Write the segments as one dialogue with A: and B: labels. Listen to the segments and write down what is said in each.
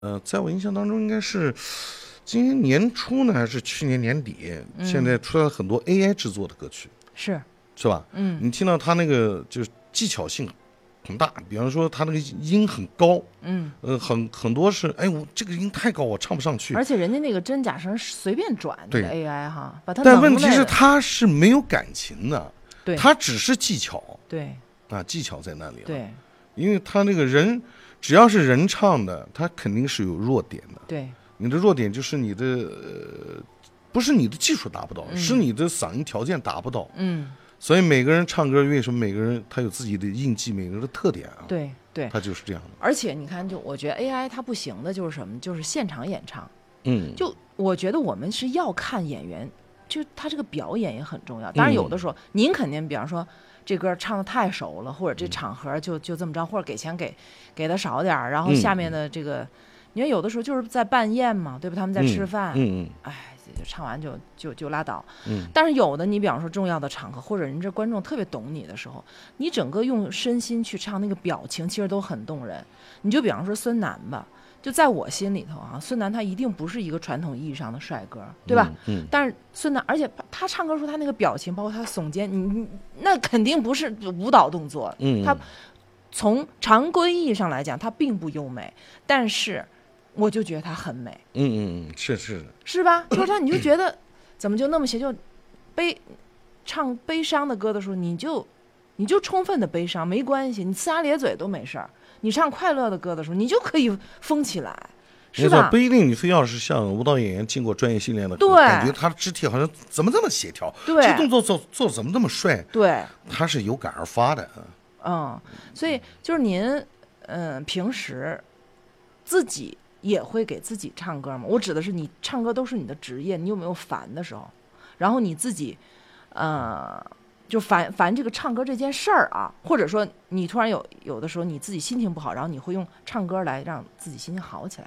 A: 在我印象当中，应该是今年年初呢，还是去年年底，现在出来了很多 AI 制作的歌曲，是吧？你听到它那个就是技巧性很大，比方说它那个音很高，很多是，哎，我这个音太高，我唱不上去。
B: 而且人家那个真假声随便转那个 AI 哈，把它
A: 但问题是它是没有感情的，
B: 对，
A: 它只是技巧，
B: 对
A: 啊，技巧在那里了，
B: 对，
A: 因为他那个人只要是人唱的，他肯定是有弱点的，
B: 对，
A: 你的弱点就是你的不是你的技术达不到，是你的嗓音条件达不到，所以每个人唱歌，为什么每个人他有自己的印记，每个人的特点啊？
B: 对对，
A: 他就是这样的。
B: 而且你看，就我觉得 AI 它不行的就是什么，就是现场演唱。就我觉得我们是要看演员，就他这个表演也很重要。当然有的时候，您肯定比方说这歌唱的太熟了，或者这场合就这么着，或者给钱给的少点，然后下面的这个，你看有的时候就是在办宴嘛，对吧？他们在吃饭，哎。就唱完就拉倒，但是有的你比方说重要的场合，或者人这观众特别懂你的时候，你整个用身心去唱那个表情，其实都很动人。你就比方说孙楠吧，就在我心里头啊，孙楠他一定不是一个传统意义上的帅哥，对吧？但是孙楠，而且他唱歌时候他那个表情，包括他耸肩，你那肯定不是舞蹈动作，他从常规意义上来讲，他并不优美，但是。我就觉得他很美，
A: 是
B: 吧？就是他，你就觉得怎么就那么写，就唱悲伤的歌的时候，你就充分的悲伤没关系，你呲牙咧嘴都没事儿。你唱快乐的歌的时候，你就可以疯起来，是吧？
A: 不一定你非要是像舞蹈演员经过专业训练的，
B: 对，
A: 感觉他的肢体好像怎么这么协调，
B: 对，
A: 这动作做怎么这么帅，
B: 对，
A: 他是有感而发的，
B: 所以就是您，平时自己。也会给自己唱歌吗？我指的是你唱歌都是你的职业，你有没有烦的时候？然后你自己，就烦这个唱歌这件事儿啊，或者说你突然有的时候你自己心情不好，然后你会用唱歌来让自己心情好起来。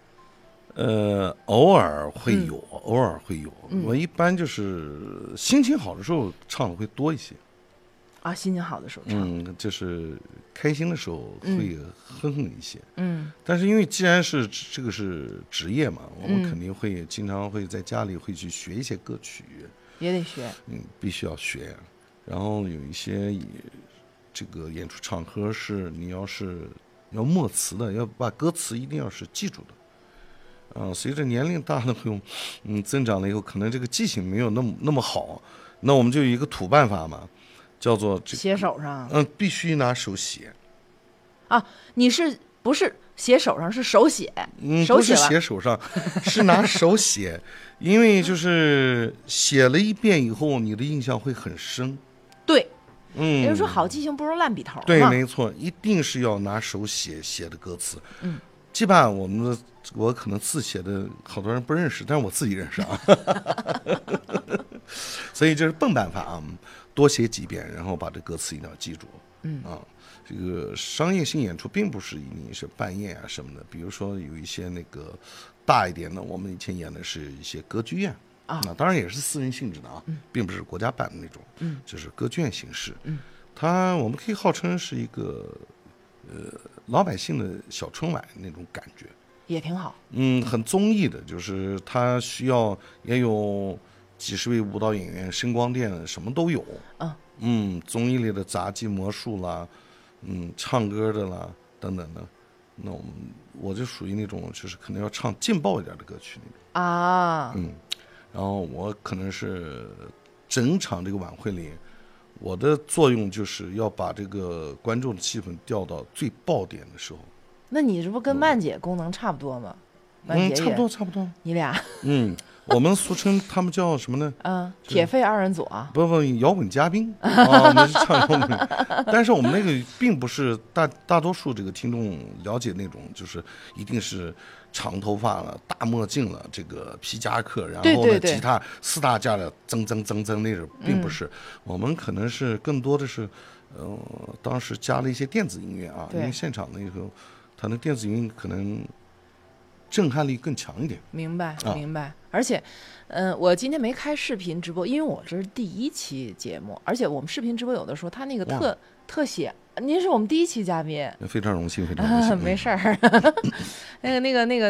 A: 偶尔会有，我一般就是心情好的时候唱的会多一些。
B: 啊，心情好的时候唱，
A: 就是开心的时候会哼一些，但是因为既然是这个是职业嘛，我们肯定会经常会在家里会去学一些歌曲，
B: 也得学，
A: 必须要学。然后有一些这个演出场合是你要默词的，要把歌词一定要是记住的。随着年龄大了会增长了以后，可能这个记性没有那么好，那我们就有一个土办法嘛。叫做
B: 写手上，
A: 必须拿手写，
B: 啊，你是不是写手上是手写？
A: 不是写手上，是拿手写，因为就是写了一遍以后，你的印象会很深。
B: 对，也就是说好记性不如烂笔头嘛。
A: 对，没错，一定是要拿手写的歌词。基本上我可能字写的好多人不认识，但是我自己认识啊。所以这是笨办法啊。多写几遍，然后把这歌词一定要记住。这个商业性演出并不是一定是半夜啊什么的，比如说有一些那个大一点的，我们以前演的是一些歌剧院那当然也是私人性质的啊，并不是国家办的那种，就是歌剧院形式。我们可以号称是一个老百姓的小春晚那种感觉，
B: 也挺好。
A: 很综艺的，就是它需要也有。几十位舞蹈演员，声光电什么都有。综艺类的杂技魔术啦，唱歌的啦等等的。那我就属于那种就是可能要唱劲爆一点的歌曲那种
B: 啊。
A: 然后我可能是整场这个晚会里，我的作用就是要把这个观众的气氛调到最爆点的时候。
B: 那你这不跟曼姐功能差不多吗？
A: 差不多。
B: 你俩
A: 我们俗称他们叫什么呢？
B: 铁肺二人组啊。
A: 不，摇滚嘉宾我们是唱摇滚。但是我们那个并不是大多数这个听众了解那种，就是一定是长头发了、大墨镜了、这个皮夹克，然后呢吉他4大架的增那种，并不是。我们可能是更多的是，当时加了一些电子音乐啊，因为现场那时候，他的电子音可能。震撼力更强一点。
B: 明白。而且我今天没开视频直播，因为我这是第1期节目，而且我们视频直播有的时候它那个特写您是我们第1期嘉宾，
A: 非常荣幸，非常荣幸。
B: 没事儿。那个